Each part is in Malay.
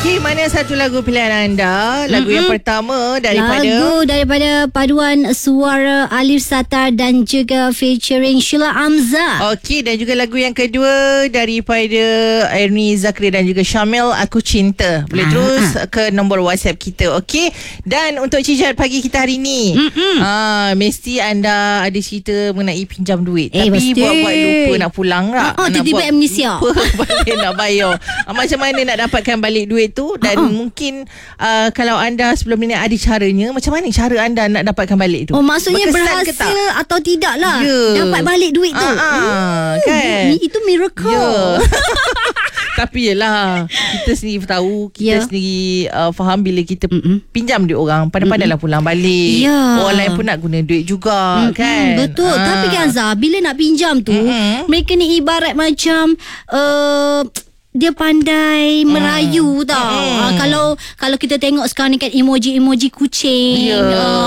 Okey, mana satu lagu pilihan anda? Lagu yang pertama daripada paduan suara Alif Satar dan juga featuring Sheila Amza. Okey, dan juga lagu yang kedua daripada Ernie Zakri dan juga Syamil, Aku Cinta. Boleh terus ke nombor WhatsApp kita. Okey. Dan untuk cicat pagi kita hari ni, mesti anda ada cerita mengenai pinjam duit. Tapi mesti. buat-buat lupa nak pulang tak? Tiba-tiba amnesia. Balik nak bayar. Macam mana nak dapatkan balik duit tu? Dan mungkin kalau anda sebelum ni ada caranya, macam mana cara anda nak dapatkan balik tu? Maksudnya Berkesan berhasil atau tidak lah dapat balik duit tu. Kan? Itu miracle. Tapi yelah, kita sendiri tahu, kita sendiri faham bila kita pinjam duit orang, pandai-pandailah pulang balik. Orang lain pun nak guna duit juga, kan? Betul. Tapi kan Zah, bila nak pinjam tu, mereka ni ibarat macam dia pandai merayu tau. Kalau kita tengok sekarang ni kan emoji kucing,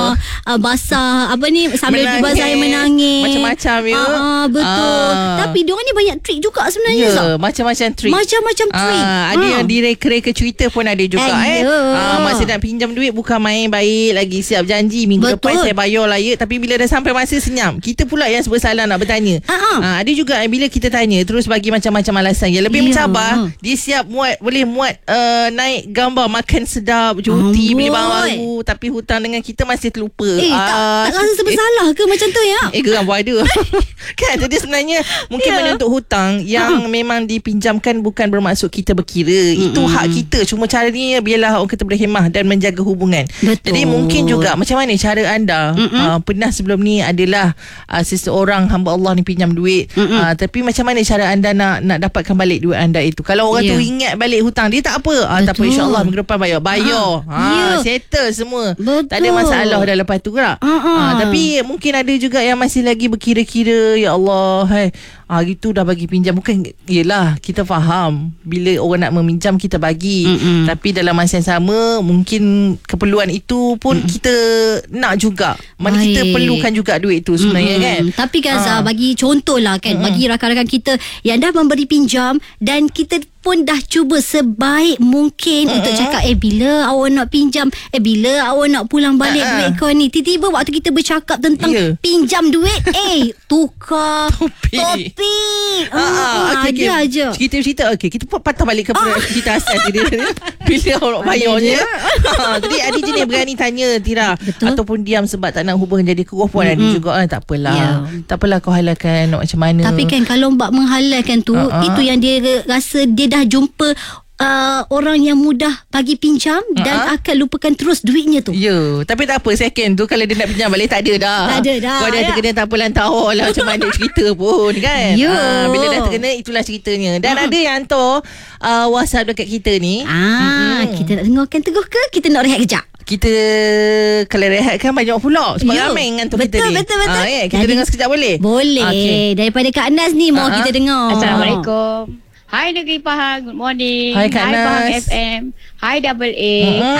basah apa ni sambil dibasah menangis. Macam-macam ya. Betul. Tapi diorang ni banyak trik juga sebenarnya. Macam-macam trik. Ada yang direka-reka cerita pun ada juga. Masa nak pinjam duit bukan main, baik lagi siap janji minggu depan saya bayar lah ya. Tapi bila dah sampai masa senyap, kita pula yang bersalah nak bertanya. Ada juga bila kita tanya terus bagi macam-macam alasan yang lebih mencabar. Dia siap boleh muat naik gambar makan sedap, cuti, beli barang baru, tapi hutang dengan kita masih terlupa. Tak rasa bersalah ke macam tu ya? Geram pun ada. Kan, jadi sebenarnya mungkin menuntut hutang yang memang dipinjamkan bukan bermaksud kita berkira. Itu hak kita. Cuma caranya biarlah orang kata berhemah dan menjaga hubungan. Betul. Jadi mungkin juga macam mana cara anda pernah sebelum ni adalah seseorang hamba Allah ni pinjam duit, tapi macam mana cara anda nak dapatkan balik duit anda itu? Kalau orang tu ingat balik hutang dia, tak apa. Tak apa, insyaAllah minggu depan bayar. Settle semua. Betul. Tak ada masalah dah lepas tu lah. Tapi mungkin ada juga yang masih lagi berkira-kira, ya Allah, gitu dah bagi pinjam. Bukan, yelah, kita faham bila orang nak meminjam kita bagi, tapi dalam masa yang sama mungkin keperluan itu pun kita nak juga. Mana kita perlukan juga duit tu sebenarnya kan. Tapi kan Zah, bagi contoh lah kan, bagi rakan-rakan kita yang dah memberi pinjam dan kita pun dah cuba sebaik mungkin untuk cakap bila awak nak pinjam, bila awak nak pulang balik duit kau ni. Tiba-tiba waktu kita bercakap tentang pinjam duit, tukar topik. Ada aja cerita-cerita. Kita patah balik kepada cerita asal dia. Bila orang bayarnya. Jadi ada jenis berani tanya Tira, ataupun diam sebab tak nak hubungan jadi keruh pun ada juga. Tak apalah, tak apalah kau halalkan macam mana. Tapi kan kalau bak menghalalkan tu, itu yang dia rasa dia dah jumpa orang yang mudah bagi pinjam dan akan lupakan terus duitnya tu. Tapi tak apa, second tu kalau dia nak pinjam balik tak ada dah. Kau dah terkena, tak apa, lantar lah macam mana cerita pun kan. Bila dah terkena, itulah ceritanya. Dan ada yang hantar WhatsApp dekat kita ni. Kita nak dengarkan teguh ke kita nak rehat kejap? Kita kalau rehat kan banyak pula sebab ramai ngantuk kita ni. Betul. Kita dengar sekejap boleh? Boleh. Daripada Kak Nas ni mau kita dengar. Assalamualaikum. Hai Negeri Pahang, good morning. Hai Kak Nas. Pahang FM. Hai Double A.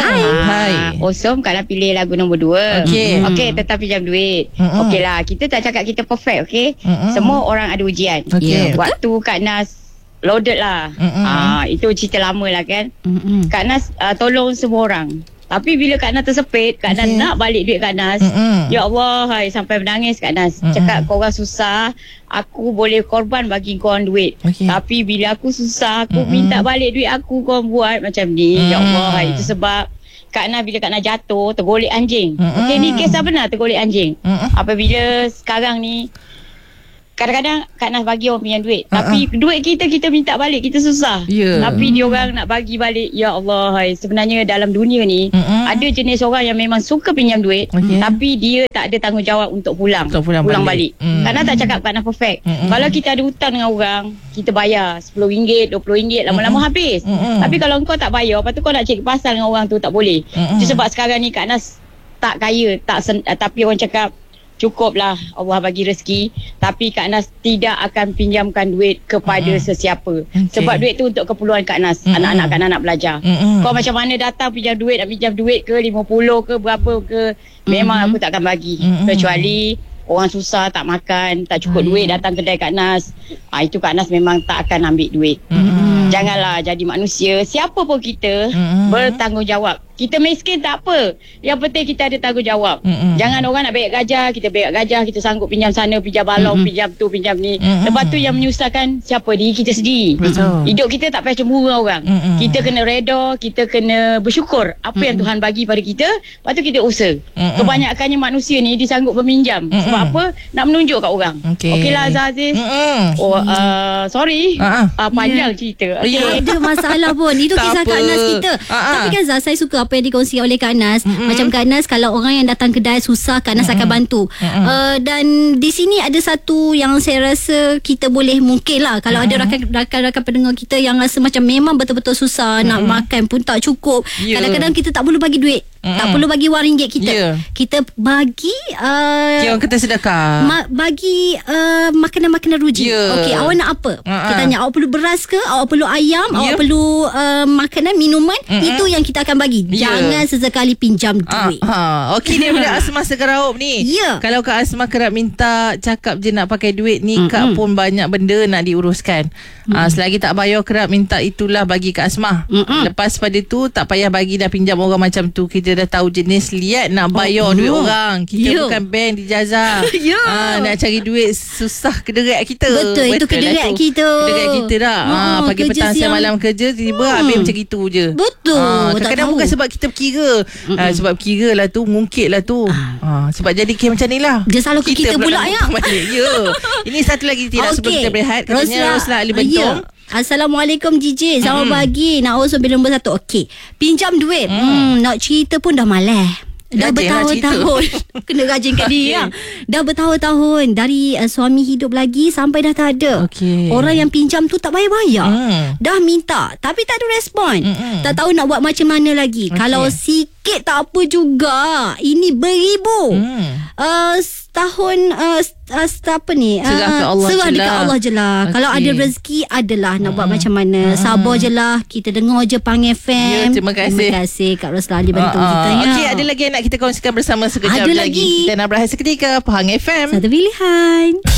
Hai. Awesome, Kak Nas pilih lagu nombor 2. Okey, tetap pinjam duit. Okey lah, kita tak cakap kita perfect, okey? Semua orang ada ujian. Waktu Kak Nas loaded lah. Itu cerita lama lah kan. Kak Nas tolong semua orang. Tapi bila Kak Nas tersepit, Kak Nas nak balik duit Kak Nas. Ya Allah, sampai menangis Kak Nas. Cakap korang susah, aku boleh korban bagi korang duit. Tapi bila aku susah, aku minta balik duit aku, korang buat macam ni. Ya Allah, itu sebab Kak Nas bila Kak Nas jatuh, tergolek anjing. Okey, ni kisah benar tergolek anjing. Apabila sekarang ni kadang-kadang Kak Nas bagi orang pinjam duit, tapi duit kita minta balik, kita susah. Tapi diorang nak bagi balik. Ya Allah, sebenarnya dalam dunia ni ada jenis orang yang memang suka pinjam duit, tapi dia tak ada tanggungjawab untuk pulang balik. Kak Nas tak cakap Kak Nas perfect. Kalau kita ada hutang dengan orang, kita bayar RM10, RM20, lama-lama habis. Tapi kalau kau tak bayar, lepas tu kau nak cari pasal dengan orang tu, tak boleh. Itu sebab sekarang ni Kak Nas tak kaya, tapi orang cakap cukuplah Allah bagi rezeki, tapi Kak Nas tidak akan pinjamkan duit kepada sesiapa. Sebab duit tu untuk keperluan Kak Nas, anak-anak Kak Nas nak belajar. Kau macam mana datang pinjam duit, nak pinjam duit ke 50 ke berapa ke, memang aku tak akan bagi. Kecuali orang susah, tak makan, tak cukup duit, datang kedai Kak Nas, itu Kak Nas memang tak akan ambil duit. Janganlah jadi manusia. Siapa pun kita bertanggungjawab. Kita miskin tak apa. Yang penting kita ada tanggungjawab. Jangan orang nak bayar gajah, kita bayar gajah, kita sanggup pinjam sana, pinjam balong, pinjam tu, pinjam ni. Lepas tu yang menyusahkan siapa? Diri kita sendiri. Hidup kita tak payah cemburu orang. Kita kena reda, kita kena bersyukur apa yang Tuhan bagi pada kita. Lepas tu kita usaha. Kebanyakannya manusia ni disanggup berminjam. Sebab apa? Nak menunjuk kat orang. Okeylah Aziz. Sorry. Panjang cerita. Tak ada masalah pun. Itu kisah Kak Nas kita. Tapi kan Zah, saya suka apa yang dikongsi oleh Kak Nas. Macam Kak Nas, kalau orang yang datang kedai susah, Kak Nas akan bantu. Dan di sini ada satu yang saya rasa kita boleh mungkin lah, kalau ada rakan-rakan pendengar kita yang rasa macam memang betul-betul susah, nak makan pun tak cukup. Kadang-kadang kita tak perlu bagi duit, tak perlu bagi wang ringgit kita. Kita bagi orang kata sedekah, bagi makanan-makanan ruji. Okey, awak nak apa? Kita tanya, awak perlu beras ke? Awak perlu ayam? Awak perlu makanan, minuman? Itu yang kita akan bagi. Jangan sesekali pinjam duit. Okey, ni bila Asma sekaraup ni. Kalau Kak Asma kerap minta, cakap je nak pakai duit ni, Kak pun banyak benda nak diuruskan. Selagi tak bayar, kerap minta itulah bagi Kak Asma. Lepas pada tu tak payah bagi dah, pinjam orang macam tu. Kita dah tahu jenis liat nak bayar duit orang. Kita bukan bank dijazah. Nak cari duit susah kederat kita. Betul itu kederat kita. Kederat kita dah. Pagi petang siang malam kerja, tiba-tiba habis macam itu je. Betul. Kadang-kadang bukan sebab kita berkira. Sebab kira lah tu, ngungkit lah tu. Sebab jadi kes macam ni lah. Dia selalu ke kita pula ya. Ini satu lagi tidak sebelum kita berehat. Katanya Roslah Ali Bentong. Assalamualaikum Jiji. Selamat pagi. Nak usul bila nombor 1. Okey, pinjam duit. Nak cerita pun dah malas. Dah bertahun-tahun kena rajinkan diri dah bertahun-tahun dari suami hidup lagi sampai dah tak ada. Orang yang pinjam tu tak bayar-bayar. Dah minta tapi tak ada respon. Tak tahu nak buat macam mana lagi. Kalau sikit tak apa juga. Ini beribu. Setahun apa ni? Serah dekat Allah je lah. Kalau ada rezeki adalah nak buat macam mana. Sabar je lah. Kita dengar je Pang FM. Terima kasih. Terima kasih Kak Roslah Ali bantu kita ya. Okey, ada lagi yang nak kita kongsikan bersama sekejap lagi. Kita nak berehat seketika. Pang FM, satu pilihan.